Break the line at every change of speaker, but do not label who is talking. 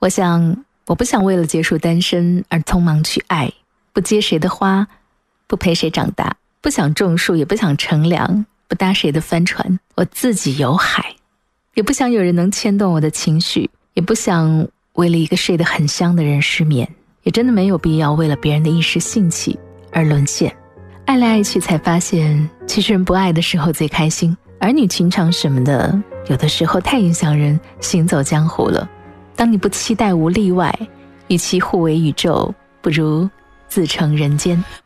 我不想为了结束单身而匆忙去爱，不接谁的花，不陪谁长大，不想种树，也不想乘凉，不搭谁的帆船，我自己有海。也不想有人能牵动我的情绪，也不想为了一个睡得很香的人失眠，也真的没有必要为了别人的一时兴起而沦陷。爱来爱去才发现，其实人不爱的时候最开心，儿女情长什么的，有的时候太影响人行走江湖了。当你不期待无例外，与其互为宇宙，不如自成人间。